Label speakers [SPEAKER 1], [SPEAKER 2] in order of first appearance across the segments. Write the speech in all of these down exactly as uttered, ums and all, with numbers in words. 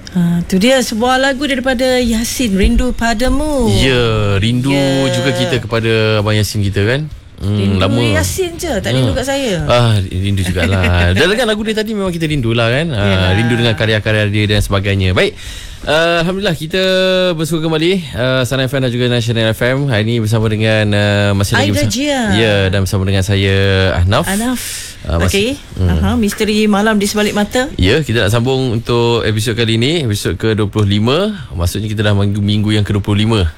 [SPEAKER 1] Ha, tu dia sebuah lagu daripada Yasin, Rindu Padamu.
[SPEAKER 2] Ya, rindu
[SPEAKER 1] Ya.
[SPEAKER 2] juga kita kepada Abang Yasin kita kan. Hmm,
[SPEAKER 1] Rindu
[SPEAKER 2] lama.
[SPEAKER 1] Yasin je, tak rindu kat saya.
[SPEAKER 2] Ah, rindu jugalah. Dan kan lagu dia tadi memang kita rindulah kan. Ah, rindu dengan karya-karya dia dan sebagainya. Baik. Uh, Alhamdulillah kita bersua kembali uh, Sana F M dan juga National F M. Hari ini bersama dengan uh, masih lagi
[SPEAKER 1] Aida
[SPEAKER 2] bersama,
[SPEAKER 1] Jia.
[SPEAKER 2] Ya, dan bersama dengan saya Ahnaf.
[SPEAKER 1] Ahnaf.
[SPEAKER 2] Uh,
[SPEAKER 1] Okey.
[SPEAKER 2] hmm.
[SPEAKER 1] Aha, misteri malam di sebalik mata.
[SPEAKER 2] Ya, kita nak sambung untuk episod kali ini, episod ke dua puluh lima. Maksudnya kita dah minggu, minggu yang ke dua puluh lima.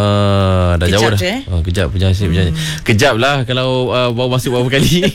[SPEAKER 2] Ah, dah
[SPEAKER 1] Kejap
[SPEAKER 2] jauh dah.
[SPEAKER 1] je, eh?
[SPEAKER 2] Oh, kejap punya asyik punya. Kejap lah kalau uh, baru masuk beberapa kali.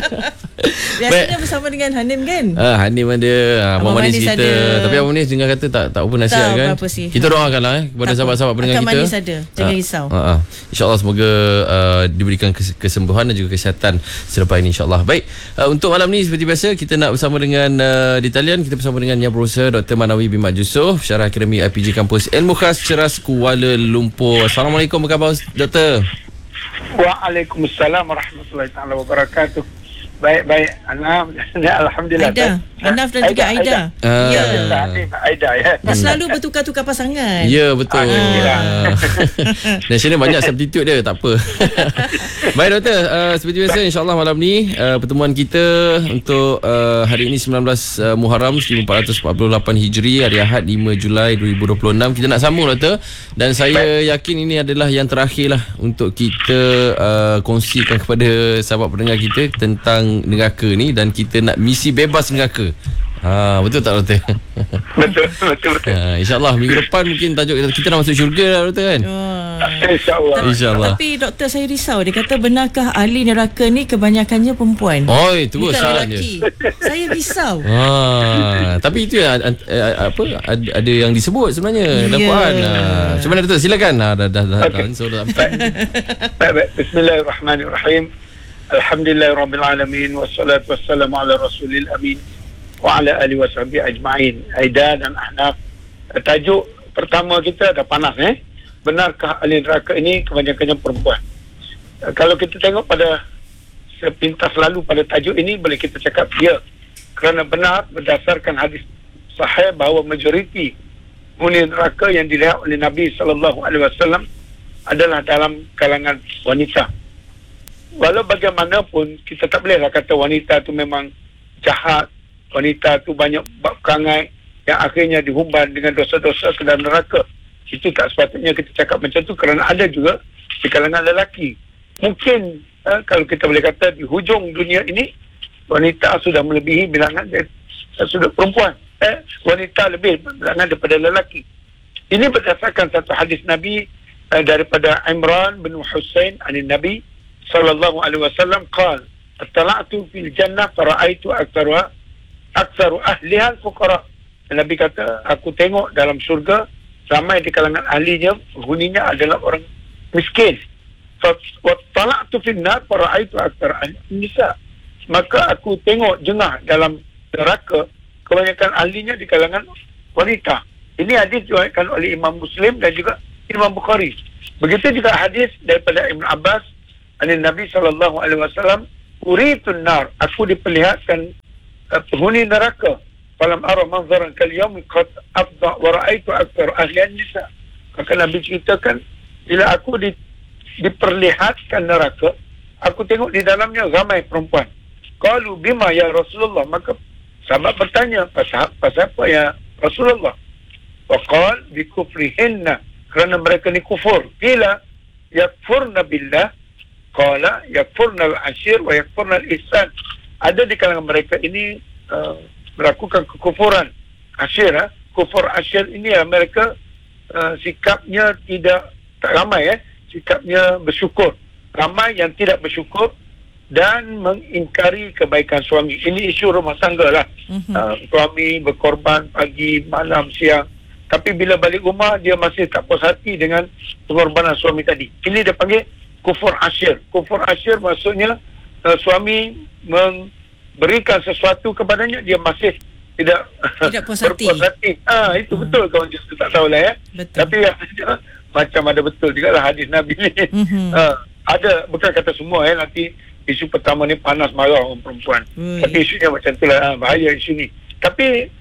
[SPEAKER 1] Biasanya bersama dengan Hanim kan?
[SPEAKER 2] Ah, Hanim ada, ah, Abang
[SPEAKER 1] Abang
[SPEAKER 2] Manis
[SPEAKER 1] Manis
[SPEAKER 2] kita.
[SPEAKER 1] ada.
[SPEAKER 2] Tapi Abang Manis dengar kata tak tak apa nasihat
[SPEAKER 1] Tak
[SPEAKER 2] kan.
[SPEAKER 1] apa-apa sih.
[SPEAKER 2] Kita doakanlah eh kepada
[SPEAKER 1] Tak
[SPEAKER 2] sahabat-sahabat
[SPEAKER 1] apa.
[SPEAKER 2] pendengar
[SPEAKER 1] Akan
[SPEAKER 2] kita.
[SPEAKER 1] manis ada. Jangan risau.
[SPEAKER 2] Ah, ah. InsyaAllah semoga uh, diberikan kes- kesembuhan dan juga kesihatan selepas ini insyaAllah. Baik, uh, untuk malam ni seperti biasa kita nak bersama dengan uh, di talian kita bersama dengan Yang Berusaha Doktor Manawi bin Mat Yusof, Syarah Akademi I P J Kampus Ilmu Khas Ceras Kuala Lumpur. Assalamualaikum, apa khabar Doktor?
[SPEAKER 3] Waalaikumsalam warahmatullahi taala wabarakatuh. Baik baik Ahnaf. Alhamdulillah.
[SPEAKER 1] Aida, Ahnaf dan juga Aida.
[SPEAKER 3] Aida.
[SPEAKER 2] Ah.
[SPEAKER 1] Ya.
[SPEAKER 3] Aida, Aida ya.
[SPEAKER 1] Dah selalu bertukar-tukar pasangan.
[SPEAKER 2] Ya, betul.
[SPEAKER 3] Alhamdulillah.
[SPEAKER 2] Nasional banyak substitute dia, tak apa. Baik doktor, uh, seperti biasa insyaAllah malam ni uh, pertemuan kita untuk uh, hari ini sembilan belas uh, Muharram seribu empat ratus empat puluh lapan Hijri, hari Ahad lima Julai dua ribu dua puluh enam. Kita nak sambung doktor, dan saya yakin ini adalah yang terakhir lah untuk kita uh, kongsikan kepada sahabat pendengar kita tentang neraka ni, dan kita nak misi bebas neraka. Ha, betul tak doktor?
[SPEAKER 3] Betul betul betul.
[SPEAKER 2] Ha, InsyaAllah minggu depan mungkin tajuk kita, kita dah masuk syurga lah doktor kan?
[SPEAKER 1] Wah.
[SPEAKER 3] InsyaAllah.
[SPEAKER 2] InsyaAllah.
[SPEAKER 1] Tapi doktor, saya risau. Dia kata benarkah ahli neraka ni kebanyakannya perempuan?
[SPEAKER 2] Oi, tu
[SPEAKER 1] Bukan
[SPEAKER 2] salah
[SPEAKER 1] lelaki.
[SPEAKER 2] dia.
[SPEAKER 1] Saya risau.
[SPEAKER 2] Ha, tapi itu yang uh, uh, apa ada, ada yang disebut sebenarnya dalam
[SPEAKER 1] Ya.
[SPEAKER 2] Quran. Ha, macam mana doktor? Silakan. Ha, dah dah dah.
[SPEAKER 3] Okey.
[SPEAKER 2] dah so, dah.
[SPEAKER 3] Baik baik. Bismillahirrahmanirrahim. Alhamdulillahirabbil alamin wassalatu wassalamu ala rasulil amin wa ala alihi washabihi ajma'in. Aida dan Ahnaf. Tajuk pertama kita dah panas eh. Benarkah ahli neraka ini kebanyakannya perempuan? Kalau kita tengok pada sepintas lalu pada tajuk ini, boleh kita cakap ya. Kerana benar berdasarkan hadis sahih bahawa majoriti penghuni neraka yang dilihat oleh Nabi sallallahu alaihi wasallam adalah dalam kalangan wanita. Walau bagaimanapun kita tak bolehlah kata wanita tu memang jahat, wanita tu banyak bab perangai yang akhirnya dihumban dengan dosa-dosa ke dalam neraka. Itu tak sepatutnya kita cakap macam tu, kerana ada juga di kalangan lelaki. Mungkin eh, kalau kita boleh kata di hujung dunia ini wanita sudah melebihi bilangan dari eh, sudah perempuan. Eh, wanita lebih bilangan daripada lelaki. Ini berdasarkan satu hadis Nabi eh, daripada Imran bin Husain anin Nabi sallallahu alaihi wasallam qala attala'tu fil jannah fara'aitu aktsaruha aktsaru ahliha al-fuqara. Nabi kata, aku tengok dalam syurga ramai di kalangan ahlinya, penghuninya adalah orang miskin. Wa tala'tu fil nar fara'aitu aktsara an-nisa. Maka aku tengok jengah dalam neraka, kebanyakan ahlinya di kalangan wanita. Ini hadis diriwayatkan oleh Imam Muslim dan juga Imam Bukhari. Begitu juga hadis daripada Ibn Abbas dari Nabi sallallahu alaihi wasallam, uritun nar, aku diperlihatkan uh, penghuni neraka. Falam ara manzaran kal yawm qad afdha wa ra'aitu akthar ahli an-nisa. Maka Nabi ceritakan, bila aku di, diperlihatkan neraka, aku tengok di dalamnya ramai perempuan. Qalu bima ya Rasulullah. Maka sahabat bertanya, pasal, pasal apa ya Rasulullah? Wa qala bi kufrihinna, kerana mereka ni kufur. Bila yakfurna billah, qala yakfurna al-ashir wa yakfurna al-ihsan. Ada di kalangan mereka ini uh, melakukan kekufuran asyir. Ha? Kufur asyir ini ya, mereka uh, sikapnya tidak, tak ramai eh, sikapnya bersyukur. Ramai yang tidak bersyukur dan mengingkari kebaikan suami. Ini isu rumah tangga lah. Mm-hmm. Uh, suami berkorban pagi, malam, siang. Tapi bila balik rumah, dia masih tak puas hati dengan pengorbanan suami tadi. Ini dia panggil kufur asyir. Kufur asyir maksudnya uh, suami memberikan sesuatu kepadanya, dia masih tidak,
[SPEAKER 1] tidak puas hati.
[SPEAKER 3] berpuas hati. Ah, itu hmm. betul kawan justru tak tahulah ya. Betul. Tapi ya, macam ada betul juga lah hadis Nabi ni. Mm-hmm. Uh, ada, bukan kata semua ya, nanti isu pertama ni panas marah orang perempuan. Mm. Tapi isunya macam itulah, bahaya isu ni. Tapi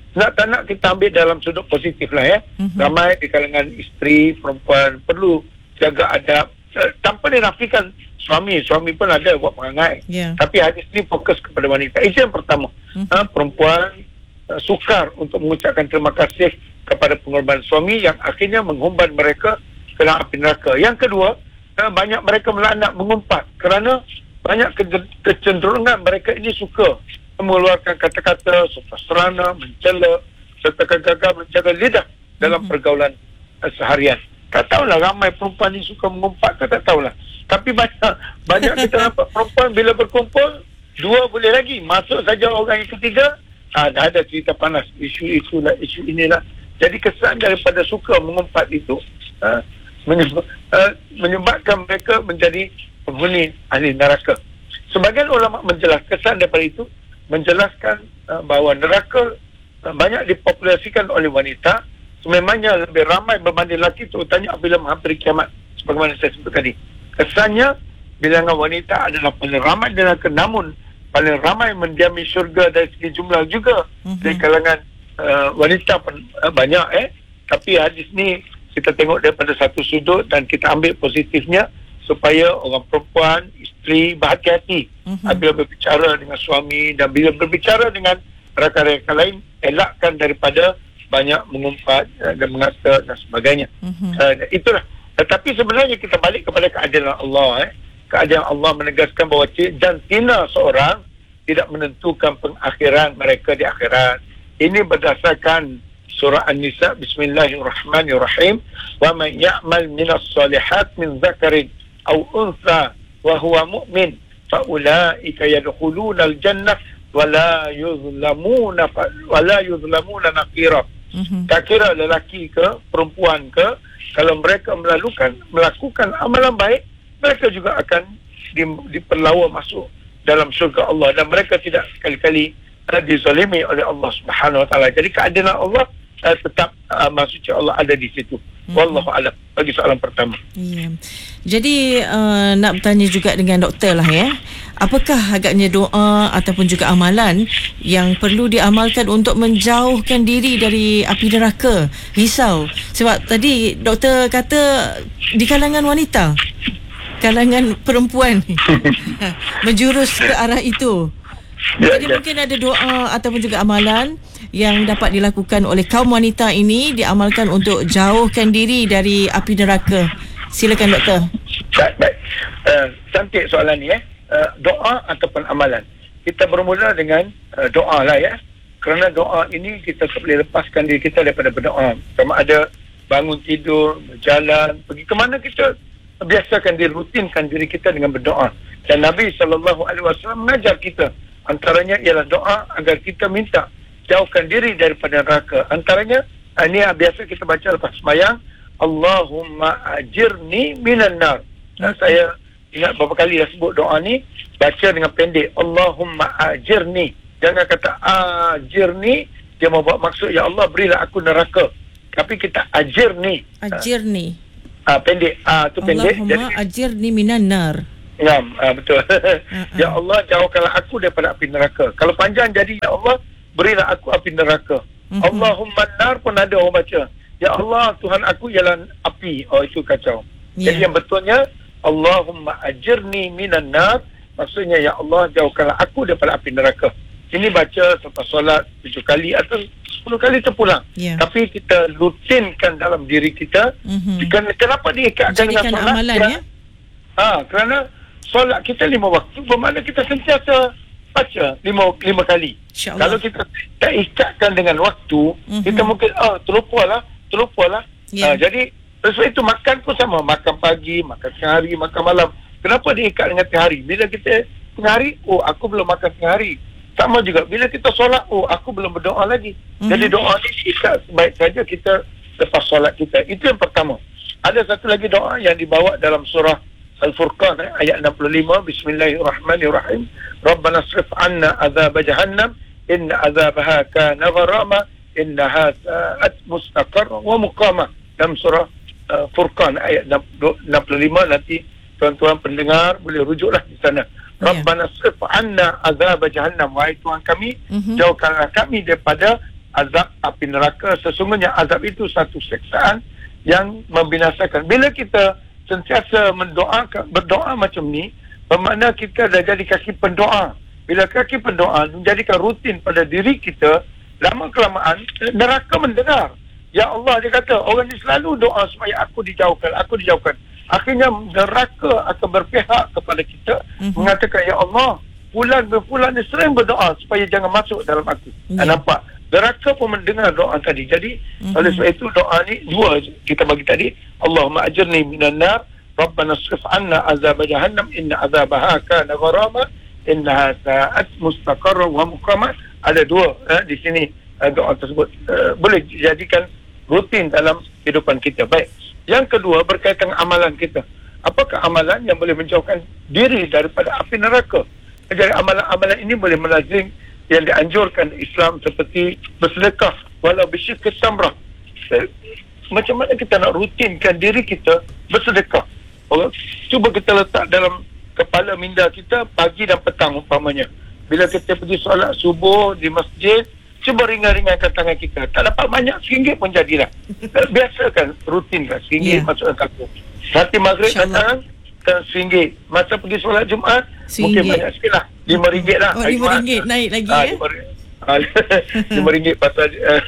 [SPEAKER 3] nak tak nak kita ambil dalam sudut positif lah ya. Mm-hmm. Ramai di kalangan isteri, perempuan perlu jaga adab. Uh, tanpa dinafikan suami, suami pun ada buat perangai. Yeah. Tapi hadis ni fokus kepada wanita. Itu yang pertama. Mm-hmm. Uh, perempuan uh, sukar untuk mengucapkan terima kasih kepada pengorbanan suami yang akhirnya menghumban mereka ke dalam api neraka. Yang kedua, uh, banyak mereka melaknat, mengumpat kerana banyak ke- kecenderungan mereka ini suka mengeluarkan kata-kata serana, mencela serta gagal menjaga lidah dalam mm-hmm. pergaulan uh, seharian. Tak tahulah ramai perempuan ni suka mengumpat ke, tak tahulah. Tapi banyak banyak kita nampak perempuan bila berkumpul, dua boleh lagi. Masuk saja orang yang ketiga, ah, dah ada cerita panas. Isu-isu lah, isu inilah. Jadi kesan daripada suka mengumpat itu ah, menyebab, ah, menyebabkan mereka menjadi penghuni ahli neraka. Sebagian ulama menjelaskan kesan daripada itu, menjelaskan ah, bahawa neraka ah, banyak dipopulasikan oleh wanita. Sememangnya lebih ramai berbanding lelaki, terutamanya apabila menghampiri kiamat, sebagaimana saya sebut tadi. Kesannya bilangan wanita adalah paling ramai di neraka, namun paling ramai mendiami syurga dari segi jumlah juga. Mm-hmm. Dari kalangan uh, wanita pun uh, banyak eh. Tapi hadis ni kita tengok daripada satu sudut dan kita ambil positifnya supaya orang perempuan, isteri berhati-hati mm-hmm. apabila berbicara dengan suami, dan bila berbicara dengan rakan-rakan lain, elakkan daripada banyak mengumpat uh, dan mengata dan sebagainya. Mm-hmm. Uh, itulah. Tetapi sebenarnya kita balik kepada keadilan Allah. Eh. Keadilan Allah menegaskan bahawa jantina seorang tidak menentukan pengakhiran mereka di akhirat. Ini berdasarkan surah An-Nisa, Bismillahirrahmanirrahim. Wa man ya'mal minas salihat min zakarin aw untha wa huwa mu'min fa ulaika yadkhuluna al-jannah wa la yuzlamuna wa la yuzlamuna naqira. Mm-hmm. Tak kira lelaki ke perempuan ke, kalau mereka melakukan melakukan amalan baik, mereka juga akan di, diperlawa masuk dalam syurga Allah, dan mereka tidak sekali-kali uh, dizalimi oleh Allah Subhanahu Wa Taala. Jadi keadilan Allah uh, tetap uh, maksudnya Allah ada di situ. Mm-hmm. Wallahu a'lam. Bagi soalan pertama.
[SPEAKER 1] Yeah. Jadi uh, nak bertanya juga dengan doktor lah ya. Apakah agaknya doa ataupun juga amalan yang perlu diamalkan untuk menjauhkan diri dari api neraka? Risau. Sebab tadi doktor kata di kalangan wanita, kalangan perempuan menjurus ke arah itu. Jadi mungkin ada doa ataupun juga amalan yang dapat dilakukan oleh kaum wanita ini, diamalkan untuk jauhkan diri dari api neraka. Silakan doktor.
[SPEAKER 3] Baik, baik. Uh, cantik soalan ni eh. Uh, doa ataupun amalan. Kita bermula dengan uh, doa lah ya. Kerana doa ini kita tak boleh lepaskan diri kita daripada berdoa. Sama ada bangun tidur, berjalan, pergi ke mana, kita biasakan diri, rutinkan diri kita dengan berdoa. Dan Nabi sallallahu alaihi wasallam mengajar kita, antaranya ialah doa agar kita minta jauhkan diri daripada neraka. Antaranya ini biasa kita baca lepas sembahyang, Allahumma ajirni minan nar. Dan saya ingat beberapa kali dah sebut doa ni, baca dengan pendek, Allahumma ajirni. Jangan kata ajirni, dia mau buat maksud ya Allah berilah aku neraka. Tapi kita ajirni.
[SPEAKER 1] Ajirni.
[SPEAKER 3] Ah, pendek. Ah, tu pendek.
[SPEAKER 1] Allahumma ajirni minan nar.
[SPEAKER 3] Ya, ah, betul. Uh-huh. Ya Allah jauhkanlah aku daripada api neraka. Kalau panjang jadi ya Allah berilah aku api neraka. Uh-huh. Allahumma nar pun ada orang baca. Ya Allah Tuhan aku ialah api. Oh, itu kacau. Yeah. Jadi yang betulnya Allahumma ajirni minan nar, maksudnya ya Allah jauhkanlah aku daripada api neraka. Ini baca selepas solat tujuh kali atau sepuluh kali terpulang. Yeah. Tapi kita rutinkan dalam diri kita. Mm-hmm. Kenapa diikatkan dengan solat? Amalan, ya? Ha, kerana solat kita lima waktu, bermakna kita sentiasa baca lima, lima kali. Kalau kita tak ikatkan dengan waktu, mm-hmm. kita mungkin oh, terlupalah, terlupalah. Yeah. Ha, jadi sebab itu makan pun sama, makan pagi, makan tengah hari, makan malam. Kenapa diikat dengan tengah hari? Bila kita tengah hari, oh aku belum makan tengah hari. Sama juga bila kita solat, oh aku belum berdoa lagi. Mm-hmm. Jadi doa ni diikat sebaik saja kita lepas solat kita. Itu yang pertama. Ada satu lagi doa yang dibawa dalam surah Al-Furqan eh, ayat enam puluh lima, Bismillahirrahmanirrahim. Rabbana srif anna azab jahannam inna azabaha kana gharama innaha sa'at mustaqar wa muqama. Dalam surah uh, Furqan ayat enam puluh lima, nanti tuan-tuan pendengar boleh rujuklah di sana. Yeah. Rabbana srif anna azab jahannam, wahai Tuhan kami, mm-hmm. jauhkanlah kami daripada azab api neraka. Sesungguhnya azab itu satu siksaan yang membinasakan. Bila kita sentiasa mendoakan, berdoa macam ni, bermakna kita dah jadi kaki pendoa. Bila kaki pendoa menjadikan rutin pada diri kita, lama kelamaan neraka mendengar. Ya Allah, dia kata, orang ni selalu doa supaya aku dijauhkan, aku dijauhkan. Akhirnya neraka akan berpihak kepada kita, mm-hmm. mengatakan, ya Allah, fulan berfulan ni sering berdoa supaya jangan masuk dalam aku. Yeah. Nampak? Neraka pun mendengar doa tadi. Jadi, mm-hmm. oleh sebab itu doa ni dua kita bagi tadi. Allahumma ajirni minan nar, Rabbana srif anna azab jahannam, inna azabaha kana gharama, innaha sa'at mustaqarra wa muqama. Ada dua eh, di sini eh, doa tersebut eh, boleh dijadikan rutin dalam kehidupan kita. Baik. Yang kedua berkaitan dengan amalan kita. Apakah amalan yang boleh menjauhkan diri daripada api neraka? Jadi amalan-amalan ini boleh melazim yang dianjurkan Islam seperti bersedekah walau bisyikh tamrah. Macam mana kita nak rutinkan diri kita bersedekah? Oh, cuba kita letak dalam kepala minda kita pagi dan petang umpamanya. Bila kita pergi solat subuh di masjid, cuba ringan-ringankan tangan kita. Tak dapat banyak, RM satu pun jadilah. Biasakan, rutinkan. RM satu yeah. masuk dalam kampung. Nanti maghrib datang, kan RM satu. Masa pergi solat Jumaat, RM mungkin banyak sikit lah. lima ringgit lah.
[SPEAKER 1] Oh, lima ringgit naik lagi
[SPEAKER 3] ha,
[SPEAKER 1] ya?
[SPEAKER 3] lima ringgit pasal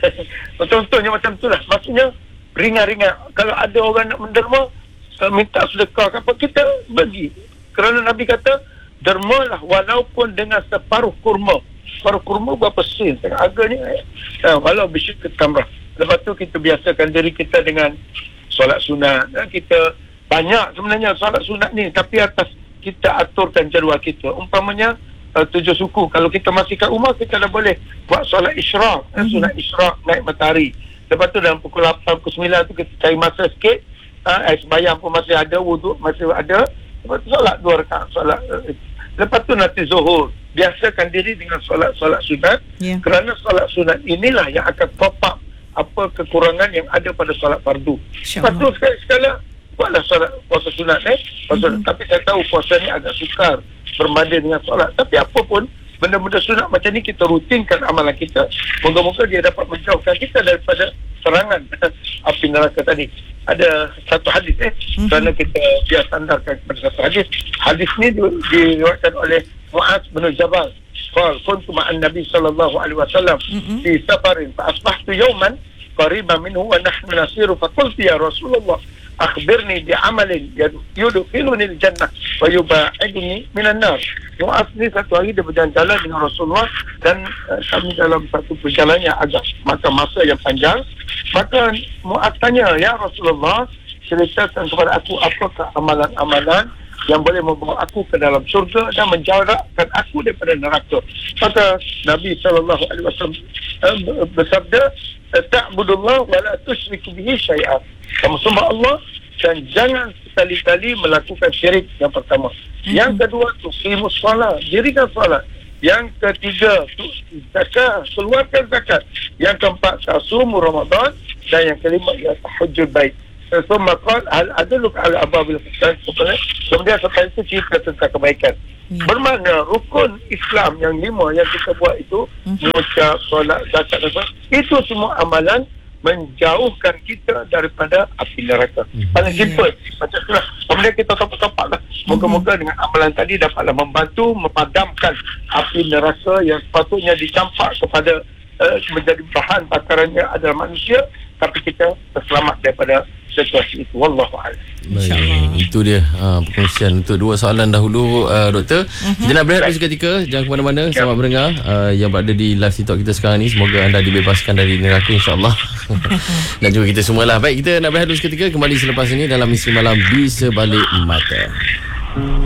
[SPEAKER 3] uh, contohnya macam tu lah. Maksudnya, ringan-ringan. Kalau ada orang nak menderma, minta sedekah apa, kita bagi. Kerana Nabi kata, dermalah walaupun dengan separuh kurma. Separuh kurma berapa sen? Tengah harganya. Eh, walau bisyik tambah. Lepas tu kita biasakan diri kita dengan solat sunat. Dan kita banyak sebenarnya solat sunat ni. Tapi atas kita aturkan jadual kita. Umpamanya uh, tujuh suku. Kalau kita masih kat rumah, kita dah boleh buat solat isyraq. Mm-hmm. Sunat isyraq naik matahari. Lepas tu dalam pukul lapan, pukul sembilan tu kita cari masa sikit. Uh, eh, sembahyang pun masih ada. Wuduk masih ada. Lepas tu solat dua rakaat. Solat uh, lepas tu nanti zuhur. Biasakan diri dengan solat-solat sunat. Yeah. Kerana solat sunat inilah yang akan top up apa kekurangan yang ada pada solat fardu. Lepas tu sekali-sekala buatlah solat puasa sunat eh. Puasa, mm-hmm. Tapi saya tahu puasa ni agak sukar berbanding dengan solat. Tapi apa pun benda-benda sunat macam ni kita rutinkan amalan kita. Moga-moga dia dapat menjauhkan kita daripada serangan api neraka tadi. Ada satu hadis eh mm-hmm. kerana kita biar sandarkan kepada satu hadis. Hadis ni diriwayatkan oleh Mu'adz bin Jabal. Qala kuntu ma'an Nabi sallallahu alaihi wasallam fi safarin fa asbahtu yawman qariban minhu wa nahnu nasiru fa qultu ya Rasulullah akhbirni bi amalin yudkhiluni al-jannah wa yub'idni minan nar. Mu'adz ni satu hari dia berjalan-jalan dengan Rasulullah dan uh, kami dalam satu perjalanan yang agak makan masa yang panjang. Maka Mu'adz tanya, ya Rasulullah, ceritakan kepada aku apakah amalan-amalan yang boleh membawa aku ke dalam syurga dan menjarakkan aku daripada neraka. Maka Nabi sallallahu alaihi wasallam bersabda, ta'budullah wa la tusyriku bihi syai'an. Kamu sembah Allah dan jangan sekali-kali melakukan syirik, yang pertama. Mm-hmm. Yang kedua, tuqimus shalah, dirikan salat. Yang ketiga, zakat, keluarkan zakat. Yang keempat, tasumu Ramadan. Dan yang kelima, ya tahajjud bait. Semua qala hal aduluk ala ababil ihsan. Kemudian setelah itu cerita tentang kebaikan. Ya. Bermakna rukun Islam yang lima yang kita buat itu, mengucap, solat, zakat dan sebagainya, itu semua amalan menjauhkan kita daripada api neraka. Hmm. Paling simple. Yeah. Macam itulah. Kemudian kita topak-topak lah. Moga-moga dengan amalan tadi dapatlah membantu memadamkan api neraka yang sepatutnya dicampak kepada uh, menjadi bahan bakarannya adalah manusia, tapi kita terselamat daripada situasi itu. Wallahu a'lam.
[SPEAKER 2] Baik, itu dia ha, perkongsian untuk dua soalan dahulu, uh, Doktor. Uh-huh. Kita nak berehat seketika. Jangan ke mana-mana. Ya. Selamat mendengar uh, yang berada di live TikTok kita sekarang ni. Semoga anda dibebaskan dari neraka, insyaAllah. Dan juga kita semualah. Baik, kita nak berehat dulu seketika. Kembali selepas ini dalam Misteri Malam di Sebalik Mata.